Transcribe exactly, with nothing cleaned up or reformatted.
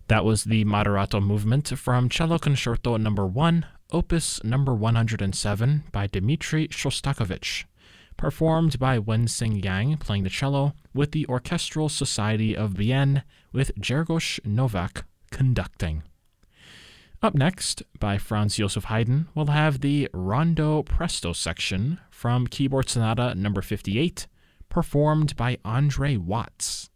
That was the Moderato movement from Cello Concerto number one, opus number one hundred seven by Dmitri Shostakovich, performed by Wen-Sing Yang playing the cello with the Orchestral Society of Bienne with Grzegorz Nowak conducting. Up next, by Franz Joseph Haydn, we'll have the Rondo Presto section from Keyboard Sonata number fifty-eight, performed by Andre Watts.